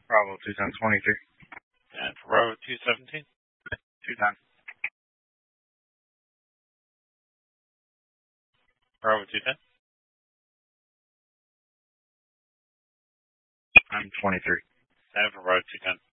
Bravo 210, 23. And for Bravo 217? 210. Bravo 210? I'm 23. And for Bravo 210?